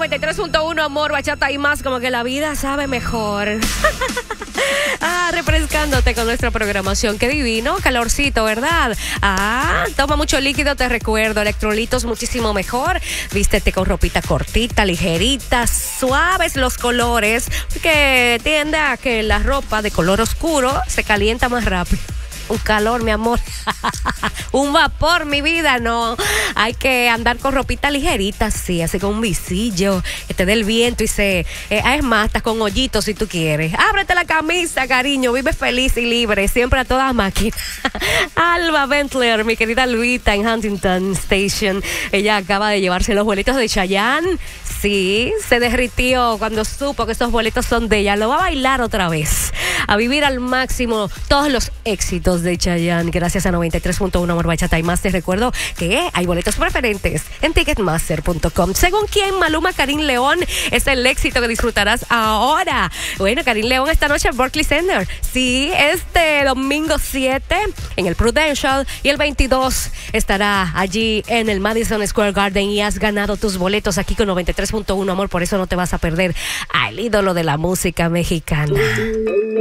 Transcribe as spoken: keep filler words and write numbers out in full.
noventa y tres punto uno, amor, bachata y más, como que la vida sabe mejor. Ah, refrescándote con nuestra programación. Qué divino, calorcito, ¿verdad? Ah, toma mucho líquido, te recuerdo. Electrolitos muchísimo mejor. Vístete con ropita cortita, ligerita, suaves los colores, que tiende a que la ropa de color oscuro se calienta más rápido. Un calor, mi amor. Un vapor, mi vida, no. Hay que andar con ropita ligerita, sí, así con un visillo, que te dé el viento y se... Eh, es más, hasta con hoyitos si tú quieres. Ábrete la camisa, cariño, vive feliz y libre, siempre a toda máquina. Alba Bentler, mi querida Luita en Huntington Station. Ella acaba de llevarse los boletos de Chayanne. Sí, se derritió cuando supo que esos boletos son de ella. Lo va a bailar otra vez, a vivir al máximo todos los éxitos de Chayanne, gracias a noventa y tres punto uno Amor, Bachata y más. Te recuerdo que hay boletos preferentes en ticketmaster punto com. Según quién, Maluma, Karim León es el éxito que disfrutarás ahora. Bueno, Karim León esta noche en Barclays Center. Sí, este domingo siete en el Prudential y el veintidós estará allí en el Madison Square Garden y has ganado tus boletos aquí con noventa y tres punto uno Amor, por eso no te vas a perder al ídolo de la música mexicana.